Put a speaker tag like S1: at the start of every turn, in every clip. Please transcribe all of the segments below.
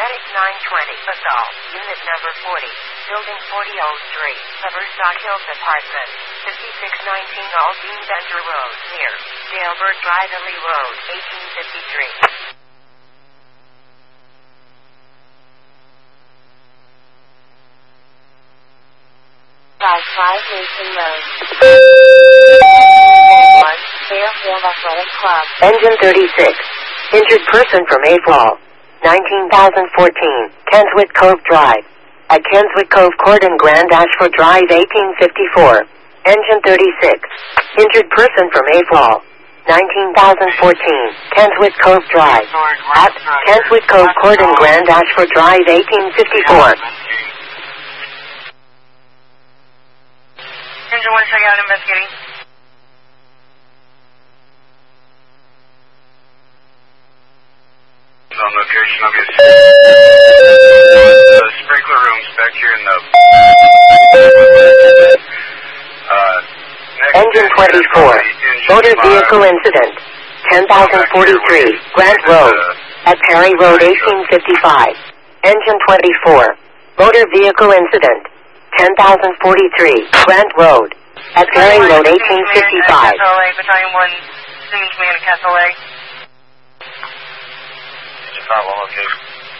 S1: Medic 920 Assault, Unit number 40, Building 4003, Haverstock Hills Apartment, 5619 Aldine Bender Road, near Dalebert Drive, Lee Road, 1853. 55 Mason Road. Fairfield Athletic Club. Engine 36. Injured person from April 19,014. Kenswick Cove Drive. At Kenswick Cove Court in Grand Ashford Drive, 1854. Engine 36. Injured person from April 19,014. Kenswick Cove Drive. At Kenswick Cove Court in Grand Ashford Drive, 1854.
S2: Engine 1, check out, investigating.
S3: On location of your sprinkler rooms back here in the
S1: Engine 24. Motor vehicle incident. 10,043. Grant Road. At Perry Road, 1855. Engine 24. Motor vehicle incident. 10,043. Grant Road. At Perry Road, 1855.
S2: Battalion 1, Siemens Command at Castle A.
S3: okay.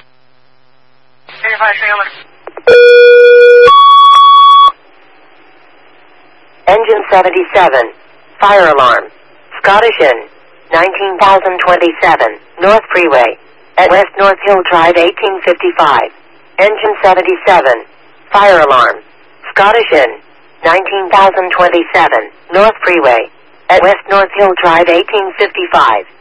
S2: 35, stay on.
S1: Engine 77. Fire alarm. Scottish Inn. 19,027. North Freeway. At West North Hill Drive, 1855. Engine 77. Fire alarm. Scottish Inn. 19,027. North Freeway. At West North Hill Drive, 1855.